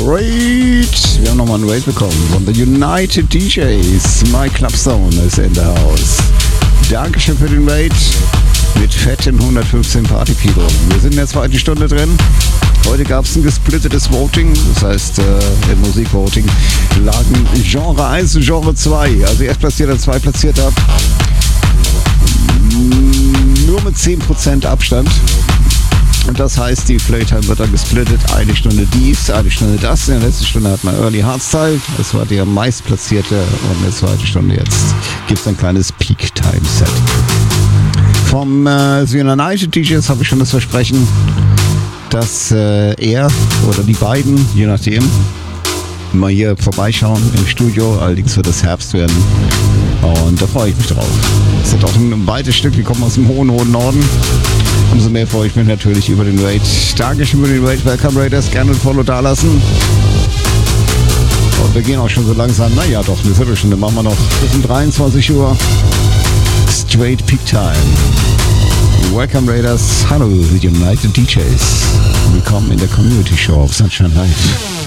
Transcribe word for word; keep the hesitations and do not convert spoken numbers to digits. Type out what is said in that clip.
Raid. Wir haben nochmal einen Raid bekommen von The United D Js. My Clubzone ist in the house. Dankeschön für den Raid mit fetten hundertfünfzehn Party People. Wir sind in der zweiten Stunde drin. Heute gab es ein gesplittetes Voting, das heißt äh, im Musikvoting lagen Genre eins und Genre zwei, also Erstplatzierter, Zweitplatzierter, nur mit zehn Prozent Abstand. Und das heißt, die Playtime wird dann gesplittet, eine Stunde dies, eine Stunde das. In der letzten Stunde hat man Early Hardstyle, das war der meistplatzierte, und in der zweiten Stunde jetzt gibt es ein kleines Peak-Time-Set. Vom äh, The United D Js habe ich schon das Versprechen, dass äh, er oder die beiden, je nachdem, mal hier vorbeischauen im Studio. Allerdings wird es Herbst werden und da freue ich mich drauf. Es ist auch ein weites Stück, die kommen aus dem hohen, hohen Norden. Umso mehr freue ich mich natürlich über den Raid. Dankeschön für den Raid. Welcome Raiders, gerne ein Follow dalassen. Und wir gehen auch schon so langsam, naja doch, eine Viertelstunde machen wir noch bis um dreiundzwanzig Uhr. Straight Peak Time. Welcome Raiders, hallo The United D Js. Willkommen in der Community Show auf Sunshine Live.